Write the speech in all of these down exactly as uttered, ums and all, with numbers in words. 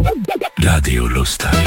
Radio Lustig.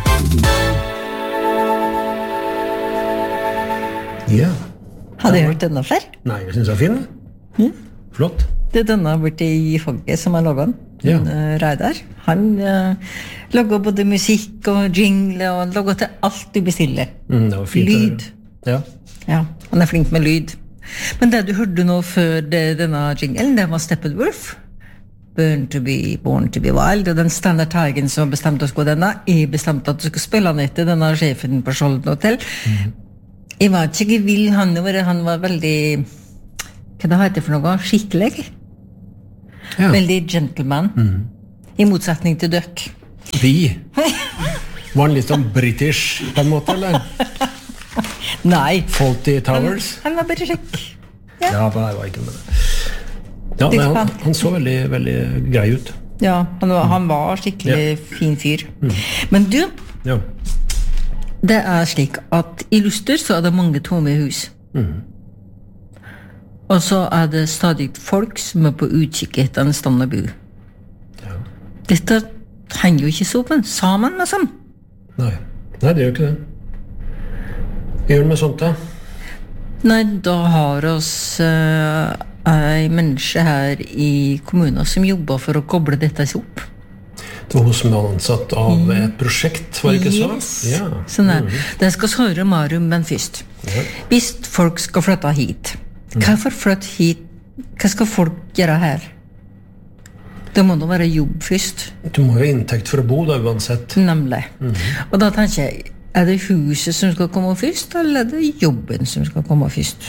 Ja. Har du hørt denne før? Nei, jeg synes det er fin. Ja. Flott. Det er denne borte i Fogge som har laget den. Ja. Uh, Reidar. Han uh, lager både musikk og jingle og lager til alt du bestiller. Mm, det var fint. Lyd. Ja. Ja, han er flink med lyd. Men det du hørte nå før det, denne jinglen, det var Steppenwolf. Born to be, born to be wild. Og den Standard Tigen som bestemte oss på denne, jeg bestemte at du skulle spille han etter denne sjefen på Skjolden Hotel. Mm. Jeg var ikke vill, han var, han var veldig, hva det heter for noe, skikkelig. Ja. Veldig gentleman. Mm. I motsetning til døk. Vi? Var han litt sånn british på en måte, eller? Nei. Fawlty Towers? Han, han var bare kjekk. Ja, ja det var ikke med det. Ja, men han, han så veldig, veldig grei ut. Ja, han var, han var skikkelig ja. Fin fyr. Mm. Men du, ja. Det er slik at i Luster så er det mange tomme hus. Mm. Og så er det stadig folk som er på utkikk etter en stand å bo. Ja. Dette henger jo ikke sammen, sammen med sånn. Nei, Nei det gjør ikke det. Gjør det med sånt da? Nei, da har oss uh, en menneske her i kommunen som jobber for å koble dette opp. Det var hun som var ansatt av et prosjekt, var det ikke så? Yes. Ja. Sånn er. Mm. Det skal høre mer om, men først. Ja. Hvis folk skal flytte hit, hvorfor flytte hit? Hva skal folk gjøre her? Det må da være jobb først. Du må jo ha inntekt for å bo da, uansett. Nemlig. Mm-hmm. Og da tenker jeg, er det huset som skal komme først, eller er det jobben som skal komme først?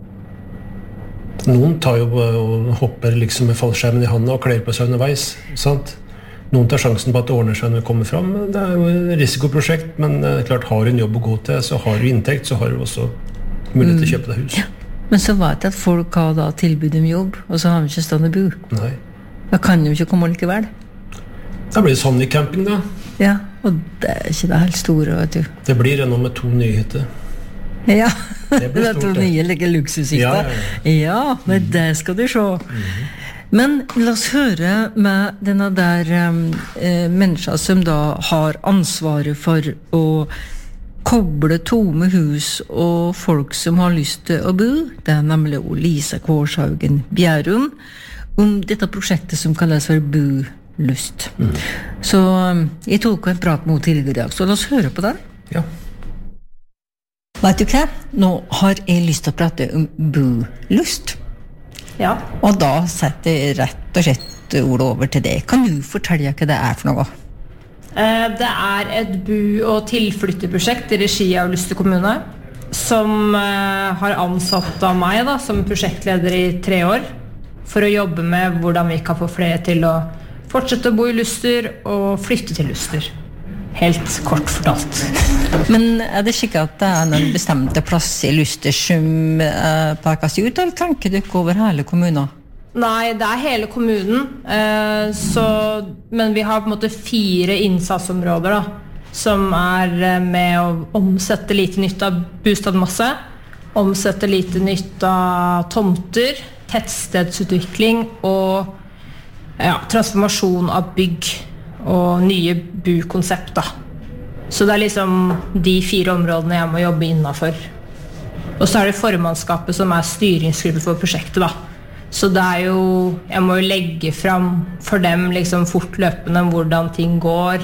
Noen tar jo og hopper liksom med fallskjermen i handen og kler på seg underveis, sant? Noen tar sjansen på at det ordner seg når det kommer fram. Det er jo et risikoprosjekt, men det er klart, har du en jobb å gå til, så har du inntekt, så har du også mulighet til å kjøpe deg hus. Ja. Men så vet jeg at folk har da tilbud om jobb, og så har de ikke stand å bo. Nei. Da kan de ikke komme likevel. Da blir det Sandvik camping da. Ja, og det er ikke det helt store, vet du. Det blir det nå med to nyheter. Ja, det, det er to nye like luksushytter. Ja, ja, ja. Ja, men det skal du se. Mm-hmm. Men la oss høre med denne der um, eh, mennesker som da har ansvaret for å koble tomme hus og folk som har lyst til å bo. Det er nemlig Lisa Kårshaugen Bjærum om dette prosjektet som kalles for Bo-lyst. Mm. Så jeg tok en prat med henne tidligere i dag, så la oss høre på den. Ja. Vet du hva? Nå har jeg lyst til å prate om Bo-lyst. Ja. Og da setter jeg rett og slett ord over til det. Kan du fortelle hva det er for noe? Det er et bo- og tilflytteprosjekt i regi av Luster kommune, som har ansatt av meg da, som prosjektleder i tre år, for å jobbe med hvordan vi kan få flere til å fortsette å bo i Luster og flytte til Luster. Helt kort fortalt. Men er det slik at det er noen bestemte plass i Luster som uh, pekes ut, eller tenker du ikke over hele kommunen? Nei, det er hele kommunen, eh, så, men vi har på en måte fire innsatsområder da, som er med å omsette lite nytt av bostadmasse, omsette lite nytt av tomter, tettstedsutvikling og ja, transformasjon av bygg og nye bokonsept da. Så det er liksom de fire områdene jeg må jobbe innenfor. Og så er det formannskapet som er styringsgruppe for prosjektet da. Så det er jo, jeg må jo legge frem for dem liksom fortløpende hvordan ting går,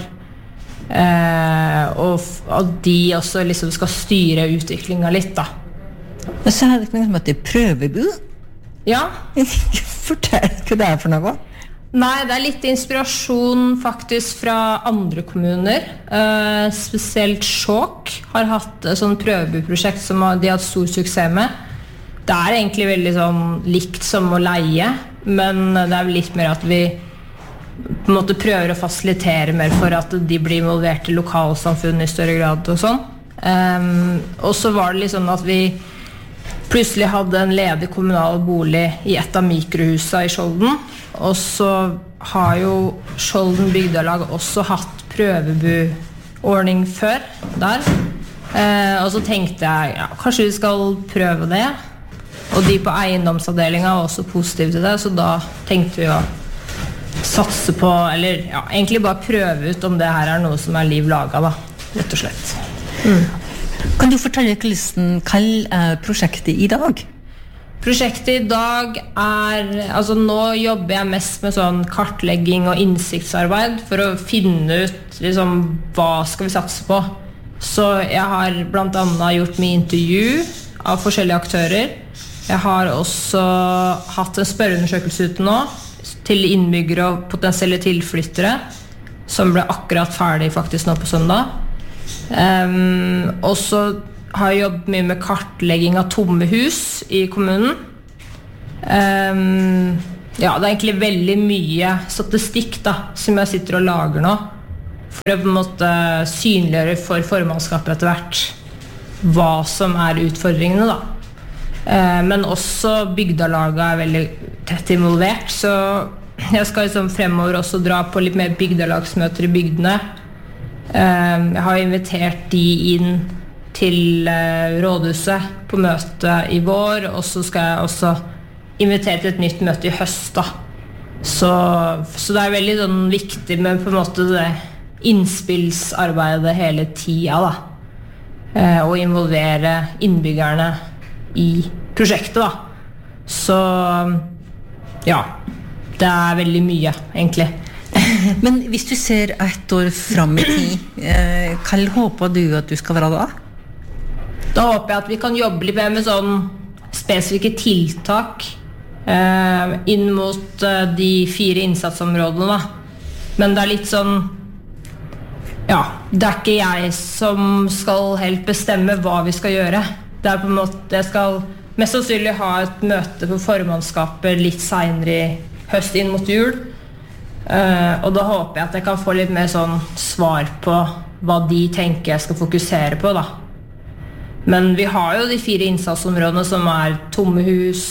eh, og at de også liksom skal styre utviklingen litt da. Og så er det ikke noe som heter prøvebo? Ja. Fortell hva det er for noe. Nei, det er litt inspirasjon faktisk fra andre kommuner. Eh, spesielt Skjåk har hatt et sånn prøveboprosjekt som de har hatt stor suksess med. Det er egentlig veldig sånn likt som å leie, men det er litt mer at vi på en måte prøver å fasilitere mer for at de blir involvert i lokalsamfunnet i større grad og sånn. Um, og så var det liksom at vi plutselig hadde en ledig kommunal bolig i et av mikrohusene i Skjolden, og så har jo Skjolden bygdelag også hatt prøvebuordning før der. Uh, og så tenkte jeg, ja, kanskje vi skal prøve det. Og de på eiendomsavdelingen var også positive til det, så da tenkte vi å satse på, eller ja, egentlig bare prøve ut om det her er noe som er liv laget da, rett og slett. Mm. Kan du fortelle hvordan hva er prosjektet i dag? Prosjektet i dag er, altså nå jobber jeg mest med sånn kartlegging og innsiktsarbeid for å finne ut liksom, hva skal vi satse på. Så jeg har blant annet gjort mye intervju av forskjellige aktører. Jeg har også hatt en spørreundersøkelse ute nå til innbyggere og potensielle tilflyttere, som ble akkurat ferdig faktisk nå på søndag. Um, og så har jeg jobbet mye med kartlegging av tomme hus i kommunen. Um, ja, det er egentlig veldig mye statistikk da, som jeg sitter og lager nå, for å på en måte synliggjøre for formannskapet etter hvert hva som er utfordringene da. Uh, men også bygdalaget er veldig tett involvert, så jeg skal liksom fremover også dra på litt mer bygdalagsmøter i bygdene. Uh, jeg har invitert de inn til uh, rådhuset på møte i vår, og så skal jeg også invitere til et nytt møte i høst da. Så, så det er veldig sånn, viktig med på en måte det innspillsarbeidet hele tida da. Uh, og involvere innbyggerne i prosjektet da. Så ja, det er veldig mye egentlig. Men hvis du ser ett år fram i tid, uh, hva håper du at du skal være da? Da håper jeg at vi kan jobbe litt mer med sånn spesifikke tiltak eh, inn mot eh, de fire innsatsområdene da. Men det er litt sånn, ja, det er ikke jeg som skal helt bestemme hva vi skal gjøre. Det er på en måte, jeg skal mest sannsynlig ha et møte for formannskapet litt senere i høst inn mot jul. Eh, og da håper jeg at jeg kan få litt mer sånn svar på hva de tenker jeg skal fokusere på da. Men vi har jo de fire innsatsområdene som er tomme hus,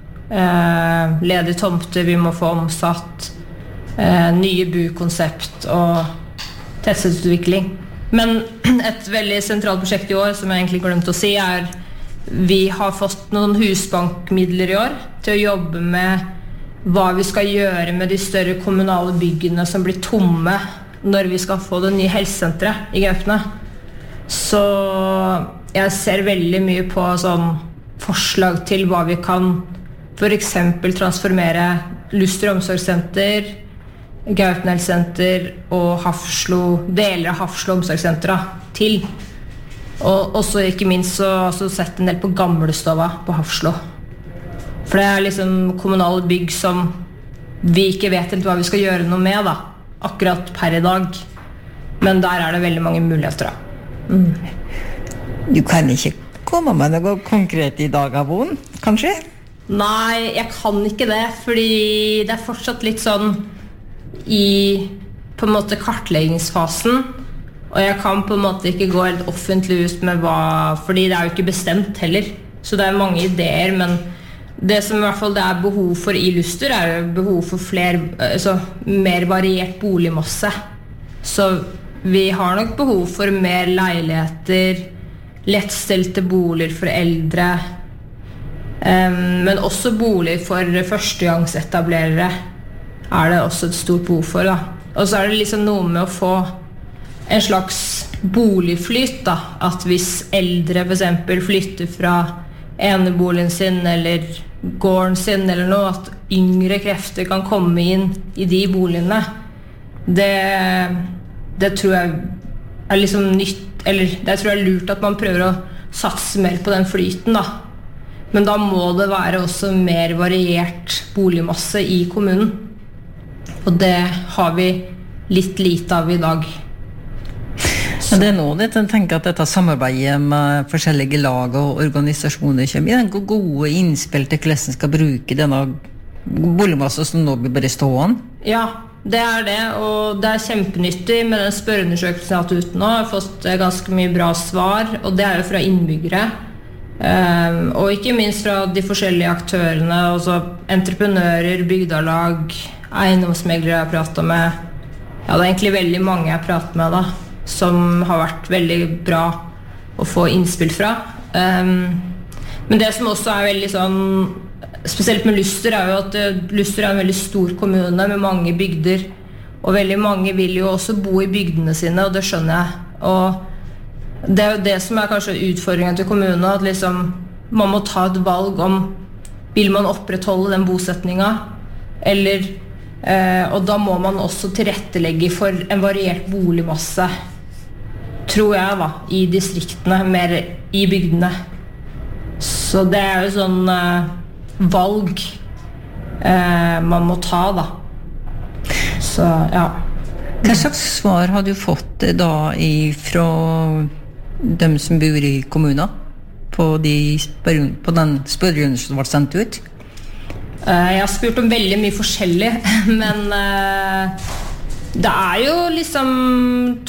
eh, ledige tomter vi må få omsatt, eh, nye bukonsept og tettstedsutvikling. Men et veldig sentralt prosjekt i år, som jeg egentlig glemte å si, er vi har fått noen husbankmidler i år til å jobbe med hva vi skal gjøre med de større kommunale byggene som blir tomme når vi skal få det nye helsesenteret i Gaupne. Så jeg ser veldig mye på sånn forslag til hva vi kan for eksempel transformere Luster omsorgssenter, Gaupne helsesenter og Hafslo, deler av Hafslo omsorgssenter til. Og også ikke minst så har jeg sett en del på Gamlestova på Hafslo. For det er liksom kommunale bygg som vi ikke vet helt hva vi skal gjøre noe med da, akkurat per i dag. Men der er det veldig mange muligheter da. Mm. Du kan ikke komme med noe konkret i dag, Avon, kanskje? Nei, jeg kan ikke det, fordi det er fortsatt litt sånn i på en måte kartleggingsfasen, og jeg kan på en måte ikke gå helt offentlig ut med hva, fordi det er jo ikke bestemt heller, så det er mange ideer, men det som i hvert fall det er behov for i Luster er jo behov for flere, altså, mer variert boligmasse, så vi har nok behov for mer leiligheter, lettstelte boliger for eldre, um, men også boliger for førstegangsetablerere er det også et stort behov for da. Og så er det liksom noe med å få en slags boligflyt da, at hvis eldre for eksempel flytter fra eneboligen sin eller gården sin eller noe, at yngre krefter kan komme inn i de boligene, det, det tror jeg er liksom nytt, eller det tror jeg er lurt at man prøver å satse mer på den flyten da. Men da må det være også mer variert boligmasse i kommunen. Og det har vi litt lite av i dag. Men det er nå det, jeg tenker at dette samarbeidet med forskjellige lag og organisasjoner kommer i den gode innspill til hvordan skal bruke denne boligmasse som nå blir bare stående. Ja, det er det, og det er kjempenyttig med den spørreundersøkelsen jeg har hatt ute nå. Jeg har fått ganske mye bra svar, og det er jo fra innbyggere. Um, og ikke minst fra de forskjellige aktørene, altså entreprenører, bygdalag, eiendomsmeglere jeg har pratet med. Ja, det er egentlig veldig mange jeg har pratet med da, som har vært veldig bra å få innspill fra. Um, men det som også er veldig sånn spesielt med Luster er jo at Luster er en veldig stor kommune med mange bygder, og veldig mange vil jo også bo i bygdene sine, og det skjønner jeg. Og det er jo det som er kanskje utfordringen til kommunen, at liksom man må ta et valg om vil man opprettholde den bosetningen, eller, eh, og da må man også tilrettelegge for en variert boligmasse, tror jeg da, i distriktene, mer i bygdene. Så det er jo sånn eh, valg eh, man må ta da. Så ja. Hva slags svar har du fått da fra dem som bor i kommunen på, de spør, på den spørrerunden som ble sendt ut? Eh, jeg har spurt om veldig mye forskjellig, men eh, det er jo liksom